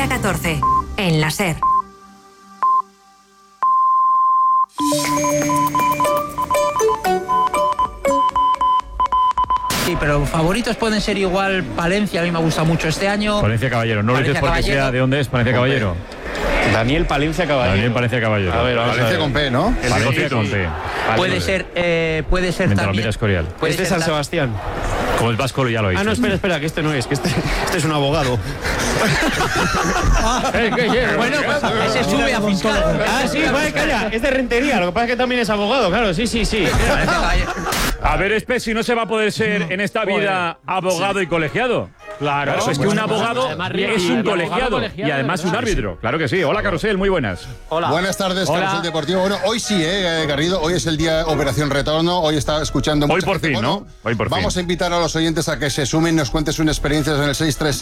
a 14, en la SER. Sí, pero favoritos pueden ser igual Palencia, a mí me gusta mucho este año. Palencia Caballero, no lo dices porque sea de dónde es Palencia Caballero. Daniel Palencia Caballero. Daniel Palencia Caballero. A ver, Palencia con P, ¿no? Palencia con P. Puede ser también. Escorial. Este es San Sebastián. Como el vasco ya lo hice. Ah, no, espera, que este no es, que este es un abogado. Bueno, ese sube a fiscal. Ah, sí, vale, calla, es de Rentería, lo que pasa es que también es abogado, claro, sí. A ver, Espesi, no se va a poder ser en esta vida abogado y colegiado. Claro, es que un abogado es un colegiado y además un árbitro. Claro que sí. Hola, Carrusel, muy buenas. Hola. Buenas tardes, Carrusel Deportivo. Bueno, hoy sí, Garrido, hoy es el día Operación Retorno, hoy está escuchando mucha Hoy por gente. fin, Bueno, ¿no? Hoy por vamos fin. a invitar a los oyentes a que se sumen, nos cuenten sus experiencias en el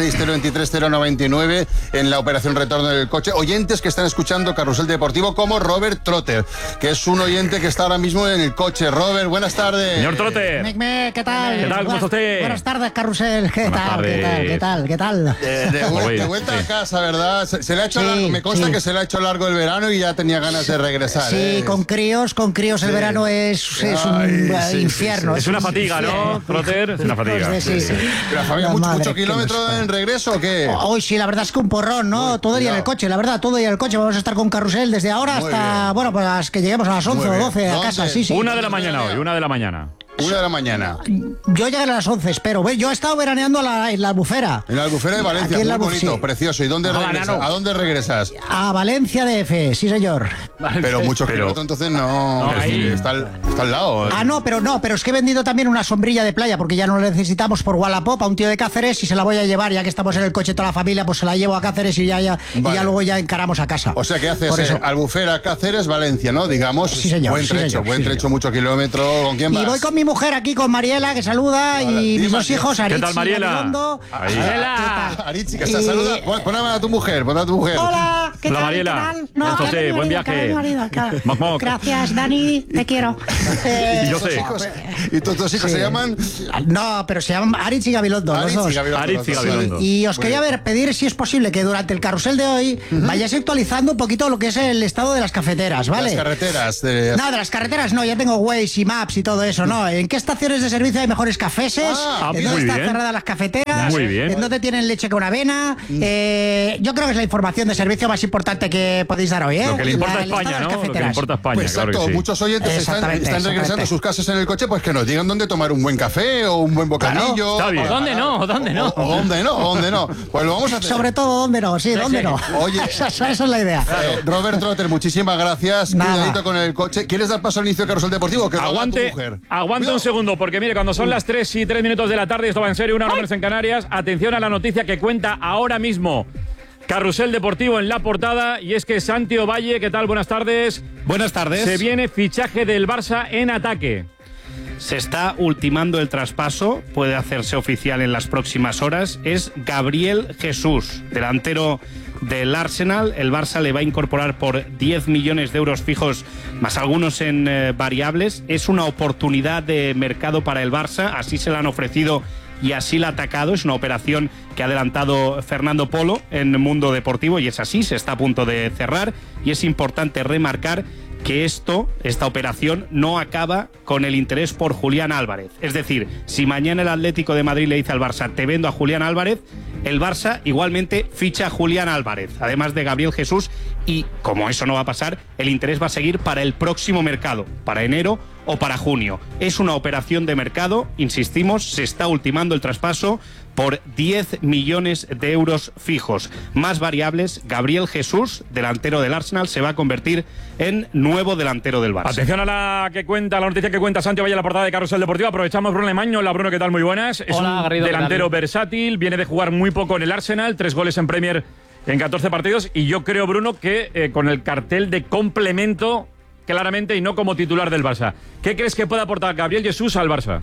636-023-099 en la Operación Retorno del coche. Oyentes que están escuchando Carrusel Deportivo como Robert Trotter, que es un oyente que está ahora mismo en el coche. Robert, buenas tardes. Señor Trotter. ¿Qué tal? ¿Qué tal? ¿Cómo está usted? Buenas tardes, Carrusel. ¿Qué tal? De vuelta a casa, ¿verdad? Se le ha hecho me consta que se le ha hecho largo el verano y ya tenía ganas de regresar. Sí, con críos el verano es un infierno. Es una fatiga, ¿no, Trotter? Es una fatiga. Sí. Pero, Javier, ¿mucho kilómetro en regreso o qué? Hoy sí, la verdad es que un porrón, ¿no? Todo el día en el coche, la verdad, todo el día en el coche. Vamos a estar con Carrusel desde ahora hasta, pues que lleguemos a las 11 o 12 a casa. Sí. 1 de la mañana hoy, 1 de la mañana. 1 de la mañana. Yo llegaré a las 11, espero. Yo he estado veraneando en la Albufera. En la Albufera de Valencia, muy bonito, sí. Precioso. ¿Y dónde regresas? ¿A dónde regresas? A Valencia DF, sí señor. Pero mucho kilómetro, entonces no. Está al lado. No, pero es que he vendido también una sombrilla de playa porque ya no la necesitamos por Wallapop a un tío de Cáceres y se la voy a llevar, ya que estamos en el coche toda la familia, pues se la llevo a Cáceres y ya luego ya encaramos a casa. O sea que haces Albufera, Cáceres, Valencia, ¿no? Digamos. Sí, señor. Buen trecho, mucho kilómetro. ¿Con quién vas? Y voy con mi mujer aquí, con Mariela, que saluda, y mis dos hijos, Aritzi. ¿Qué tal, Mariela? Aritzi, que se saluda. Pon a tu mujer. Hola, ¿qué tal? Mariela. No, José, buen viaje. Gracias, Dani, te quiero. Y yo sé. ¿Y tus dos hijos se llaman? No, pero se llaman Aritzi y Gabilondo, los dos. Aritzi y Gabilondo. Y os quería pedir si es posible que durante el carrusel de hoy vayáis actualizando un poquito lo que es el estado de las cafeteras, ¿vale? Las carreteras. No, de las carreteras no, ya tengo Waze y Maps y todo eso, ¿no? ¿En qué estaciones de servicio hay mejores cafeses? ¿En dónde están cerradas las cafeteras? Muy bien. ¿En dónde tienen leche con avena? Yo creo que es la información de servicio más importante que podéis dar hoy, ¿eh? Lo que le importa a España, ¿no? Lo que le importa a España, pues claro exacto, que sí. muchos oyentes están regresando a sus casas en el coche, pues que nos digan dónde tomar un buen café o un buen bocadillo. Está bien. ¿Dónde no? ¿Dónde no? Pues lo vamos a hacer. Sobre todo, ¿dónde no? Sí, ¿dónde no? Oye, esa es la idea. Robert Trotter, muchísimas gracias. Nada. Cuidadito con el coche. ¿Quieres dar paso al inicio de Carrusel Deportivo? Que Aguante un segundo, porque mire, cuando son las 3:03 de la tarde, esto va en serio, 1 hora menos en Canarias. Atención a la noticia que cuenta ahora mismo Carrusel Deportivo en la portada, y es que Santi Ovalle, ¿qué tal? Buenas tardes. Buenas tardes. Se viene fichaje del Barça en ataque. Se está ultimando el traspaso, puede hacerse oficial en las próximas horas. Es Gabriel Jesús, delantero del Arsenal. El Barça le va a incorporar por 10 millones de euros fijos, más algunos en variables. Es una oportunidad de mercado para el Barça, así se la han ofrecido y así la ha atacado. Es una operación que ha adelantado Fernando Polo en el Mundo Deportivo y es así, se está a punto de cerrar, y es importante remarcar que esta operación no acaba con el interés por Julián Álvarez. Es decir, si mañana el Atlético de Madrid le dice al Barça, te vendo a Julián Álvarez, el Barça igualmente ficha a Julián Álvarez, además de Gabriel Jesús, y como eso no va a pasar, el interés va a seguir para el próximo mercado, para enero o para junio. Es una operación de mercado, insistimos, se está ultimando el traspaso por 10 millones de euros fijos. Más variables, Gabriel Jesús, delantero del Arsenal, se va a convertir en nuevo delantero del Barça. Atención a la noticia que cuenta Santi Ovalle en la portada de Carrusel Deportivo. Aprovechamos Bruno Lemaño. Hola, Bruno, ¿qué tal? Muy buenas. Es un delantero versátil, viene de jugar muy poco en el Arsenal, 3 goles en Premier en 14 partidos, y yo creo, Bruno, que con el cartel de complemento claramente y no como titular del Barça. ¿Qué crees que puede aportar Gabriel Jesús al Barça?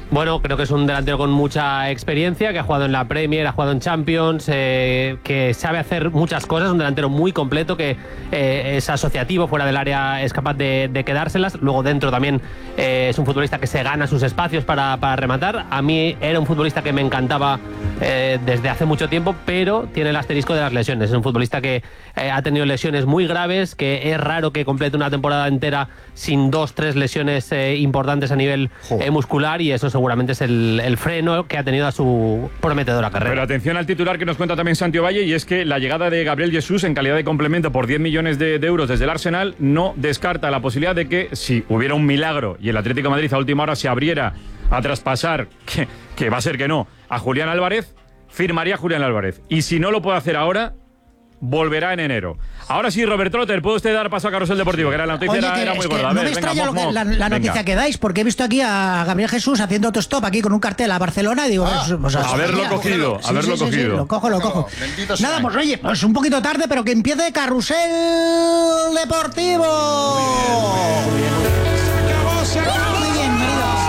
Bueno, creo que es un delantero con mucha experiencia, que ha jugado en la Premier, ha jugado en Champions, que sabe hacer muchas cosas, un delantero muy completo, que es asociativo, fuera del área es capaz de quedárselas, luego dentro también es un futbolista que se gana sus espacios para rematar. A mí era un futbolista que me encantaba desde hace mucho tiempo, pero tiene el asterisco de las lesiones. Es un futbolista que ha tenido lesiones muy graves, que es raro que complete una temporada entera sin 2-3 lesiones importantes a nivel muscular, y eso seguramente es el freno que ha tenido a su prometedora carrera. Pero atención al titular que nos cuenta también Santi Ovalle, y es que la llegada de Gabriel Jesús en calidad de complemento por 10 millones de euros desde el Arsenal no descarta la posibilidad de que, si hubiera un milagro y el Atlético de Madrid a última hora se abriera a traspasar, que va a ser que no, a Julián Álvarez, firmaría a Julián Álvarez. Y si no lo puede hacer ahora, volverá en enero. Ahora sí, Robert Trotter, ¿puede usted dar paso a Carrusel Deportivo? Que era la noticia, era muy gorda. No me extraña la noticia que dais, porque he visto aquí a Gabriel Jesús haciendo autostop aquí con un cartel a Barcelona y digo... haberlo cogido. Sí, lo cojo. Nada, pues oye, pues un poquito tarde, pero que empiece Carrusel Deportivo. Muy bien, queridos.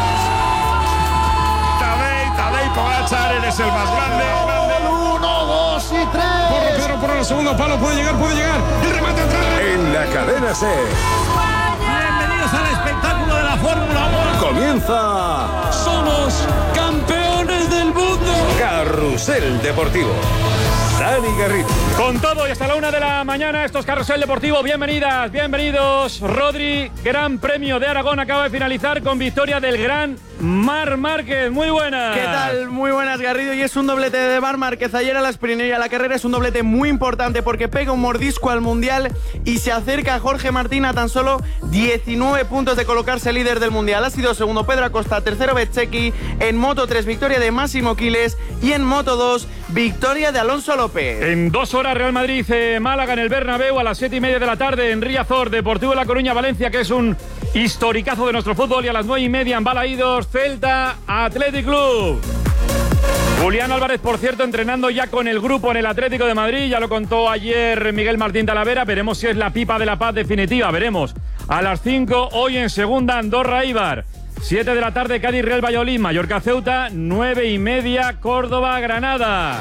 Tadej Pogačar, eres el más grande. 1, 2 y 3. Pedro por el segundo palo, puede llegar. El remate atrás. En la cadena SER. Bienvenidos al espectáculo de la Fórmula 1. Comienza. Somos campeones del mundo. Carrusel Deportivo. Dani Garrido. Con todo y hasta la 1 de la mañana, esto es Carrusel Deportivo. Bienvenidas, bienvenidos. Rodri, Gran Premio de Aragón acaba de finalizar con victoria del gran Marc Márquez. Muy buenas. ¿Qué tal? Muy buenas, Garrido. Y es un doblete de Marc Márquez ayer a la sprint y a la carrera. Es un doblete muy importante porque pega un mordisco al Mundial y se acerca a Jorge Martín a tan solo 19 puntos de colocarse líder del Mundial. Ha sido segundo Pedro Acosta, tercero Bezzecchi. En Moto 3, victoria de Máximo Quiles. Y en Moto 2, victoria de Alonso López. En 2 horas, Real Madrid, Málaga en el Bernabéu a las 7:30 de la tarde. En Riazor, Deportivo de La Coruña, Valencia, que es un historicazo de nuestro fútbol. Y a las 9:30 en Balaídos, Celta, Athletic Club. Julián Álvarez, por cierto, entrenando ya con el grupo en el Atlético de Madrid. Ya lo contó ayer Miguel Martín Talavera. Veremos si es la pipa de la paz definitiva. Veremos. A las 5, hoy en segunda, Andorra Eibar. 7 de la tarde, Cádiz Real Valladolid, Mallorca Ceuta. 9:30, Córdoba Granada.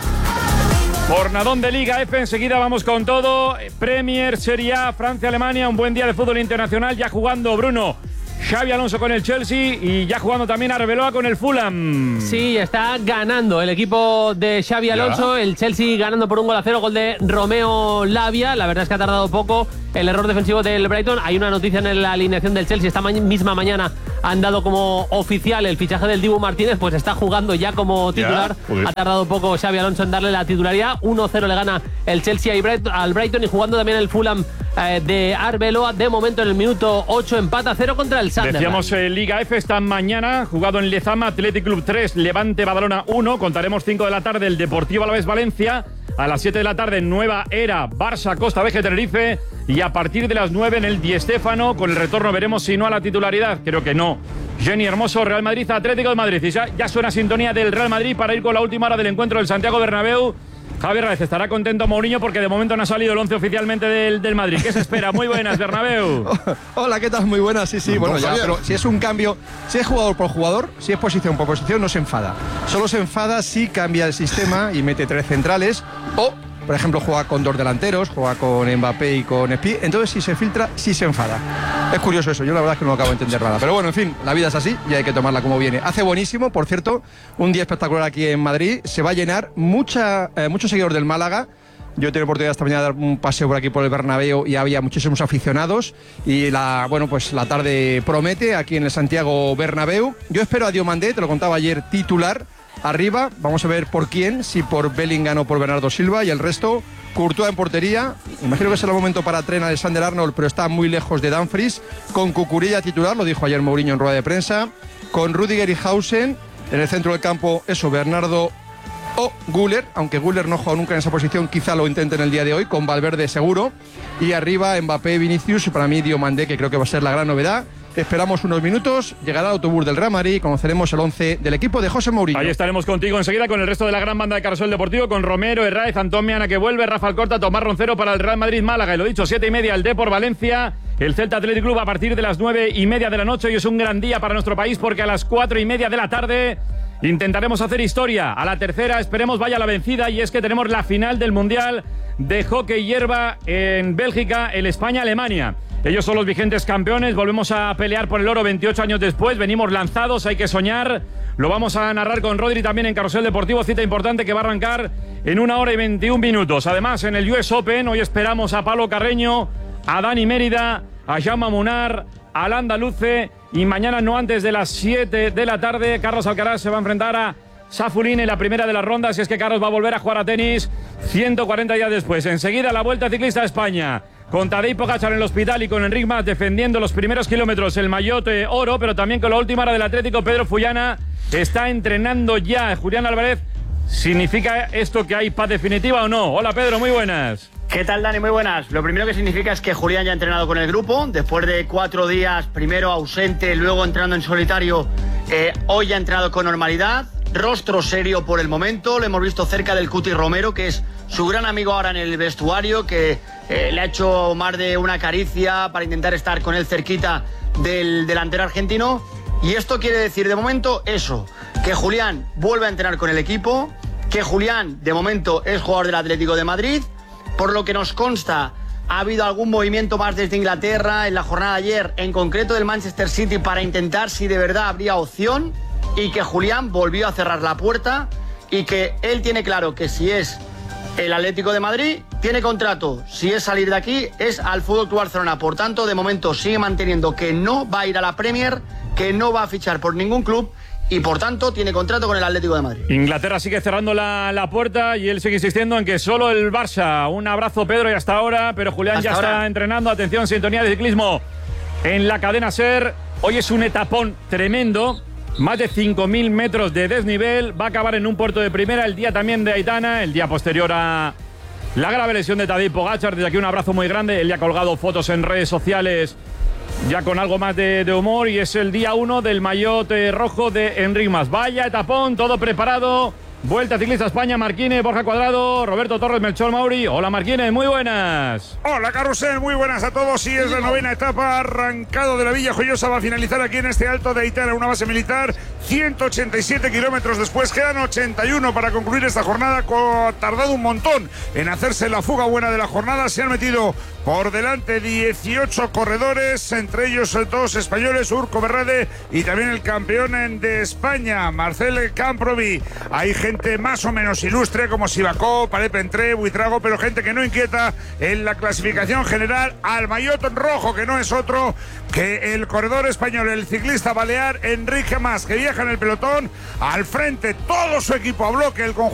Jornadón de Liga F, enseguida vamos con todo. Premier, Serie A, Francia, Alemania, un buen día de fútbol internacional. Ya jugando Bruno, Xabi Alonso con el Chelsea y ya jugando también Arbeloa con el Fulham. Sí, está ganando el equipo de Xabi Alonso. El Chelsea ganando por 1-0, gol de Romeo Lavia. La verdad es que ha tardado poco el error defensivo del Brighton. Hay una noticia en la alineación del Chelsea. Esta misma mañana han dado como oficial el fichaje del Dibu Martínez, pues está jugando ya como titular. Ha tardado poco Xabi Alonso en darle la titularidad. 1-0 le gana el Chelsea al Brighton y jugando también el Fulham de Arbeloa. De momento en el minuto 8 empata 0 contra el Sunderland. Decíamos Liga F esta mañana, jugado en Lezama, Athletic Club 3, Levante Badalona 1. Contaremos 5 de la tarde el Deportivo Alavés Valencia. A las 7 de la tarde, Nueva Era, Barça, Costa Veje, Tenerife. Y a partir de las 9 en el Di Stéfano, con el retorno veremos si no a la titularidad. Creo que no. Jenny Hermoso, Real Madrid, Atlético de Madrid. Y ya suena sintonía del Real Madrid para ir con la última hora del encuentro del Santiago Bernabéu. Javier Reyes, estará contento Mourinho porque de momento no ha salido el 11 oficialmente del Madrid. ¿Qué se espera? Muy buenas, Bernabéu. Hola, ¿qué tal? Muy buenas, sí. Bueno, ya, pero si es un cambio, si es jugador por jugador, si es posición por posición, no se enfada. Solo se enfada si cambia el sistema y mete 3 centrales o, por ejemplo, juega con 2 delanteros, juega con Mbappé y con Spi. Entonces, si se filtra, sí se enfada. Es curioso eso, yo la verdad es que no acabo de entender nada. Pero bueno, en fin, la vida es así y hay que tomarla como viene. Hace buenísimo, por cierto, un día espectacular aquí en Madrid. Se va a llenar muchos seguidores del Málaga. Yo he tenido oportunidad esta mañana de dar un paseo por aquí por el Bernabéu y había muchísimos aficionados y la tarde promete aquí en el Santiago Bernabéu. Yo espero a Diomandé, te lo contaba ayer, titular. Arriba, vamos a ver por quién, si por Bellingham o por Bernardo Silva, y el resto, Courtois en portería. Imagino que será el momento para Trent Alexander-Arnold, pero está muy lejos de Dumfries. Con Cucurella titular, lo dijo ayer Mourinho en rueda de prensa. Con Rüdiger y Hausen. En el centro del campo, Bernardo o Güler, aunque Güler no juega nunca en esa posición, quizá lo intenten el día de hoy, con Valverde seguro. Y arriba, Mbappé, Vinicius, y para mí Diomandé, que creo que va a ser la gran novedad. esperamos unos minutos, llegará el autobús del Real Madrid y conoceremos el 11 del equipo de José Mourinho. Ahí estaremos contigo enseguida con el resto de la gran banda de Carrusel Deportivo, con Romero, Herráez, Antón Meana que vuelve, Rafa Alcorta, Tomás Roncero para el Real Madrid Málaga. Y lo dicho, 7:30 el Depor Valencia, el Celta Athletic Club a partir de las 9:30 de la noche. Y es un gran día para nuestro país porque a las 4:30 de la tarde intentaremos hacer historia. A la tercera esperemos vaya la vencida, y es que tenemos la final del Mundial de Hockey Hierba en Bélgica, el España-Alemania. Ellos son los vigentes campeones, volvemos a pelear por el oro 28 años después, venimos lanzados, hay que soñar. Lo vamos a narrar con Rodri también en Carrusel Deportivo, cita importante que va a arrancar en 1 hora y 21 minutos. Además, en el US Open, hoy esperamos a Pablo Carreño, a Dani Mérida, a Jaume Munar, al andaluce, y mañana no antes de las 7 de la tarde, Carlos Alcaraz se va a enfrentar a Safulín en la primera de las rondas, y es que Carlos va a volver a jugar a tenis 140 días después. Enseguida la Vuelta Ciclista a España, con Tadej Pogačar en el hospital y con Enric Mas defendiendo los primeros kilómetros, el maillot oro, pero también con la última hora del Atlético. Pedro Fullana está entrenando ya. Julián Álvarez, ¿significa esto que hay paz definitiva o no? Hola Pedro, muy buenas. ¿Qué tal, Dani? Muy buenas. Lo primero que significa es que Julián ya ha entrenado con el grupo, después de 4 días, primero ausente, luego entrando en solitario, hoy ya ha entrenado con normalidad, rostro serio por el momento, lo hemos visto cerca del Cuti Romero, que es su gran amigo ahora en el vestuario, que le ha hecho más de una caricia para intentar estar con él cerquita del delantero argentino, y esto quiere decir de momento eso, que Julián vuelve a entrenar con el equipo, que Julián de momento es jugador del Atlético de Madrid. Por lo que nos consta, ha habido algún movimiento más desde Inglaterra en la jornada de ayer, en concreto del Manchester City, para intentar si de verdad habría opción, y que Julián volvió a cerrar la puerta, y que él tiene claro que si es el Atlético de Madrid, tiene contrato. Si es salir de aquí, es al FC Barcelona. Por tanto, de momento sigue manteniendo que no va a ir a la Premier, que no va a fichar por ningún club, y por tanto tiene contrato con el Atlético de Madrid. Inglaterra sigue cerrando la puerta y él sigue insistiendo en que solo el Barça. Un abrazo, Pedro, y hasta ahora, pero Julián hasta ya ahora está entrenando. Atención, sintonía de ciclismo en la cadena SER. Hoy es un etapón tremendo, más de 5.000 metros de desnivel, va a acabar en un puerto de primera, el día también de Aitana, el día posterior a la grave lesión de Tadej Pogačar. Desde aquí un abrazo muy grande, él ya ha colgado fotos en redes sociales ya con algo más de humor, y es el día 1 del maillot rojo de Enric Mas. Vaya etapón, todo preparado. Vuelta Ciclista España, Marquínez, Borja Cuadrado, Roberto Torres, Melchor Mauri. Hola Marquínez, muy buenas. Hola Carrusel, muy buenas a todos. Y es la 9ª etapa, arrancado de la Villa Joyosa, va a finalizar aquí en este Alto de Aitana, una base militar. 187 kilómetros después, quedan 81 para concluir esta jornada. Ha tardado un montón en hacerse la fuga buena de la jornada. Se han metido por delante 18 corredores, entre ellos 2 españoles, Urco Berrade y también el campeón de España, Marcel Camprovi. Hay gente más o menos ilustre como Sivakov, Paret Pentré, Buitrago, pero gente que no inquieta en la clasificación general al maillot rojo, que no es otro que el corredor español, el ciclista balear Enric Mas, que viaja en el pelotón al frente, todo su equipo a bloque, el conjunto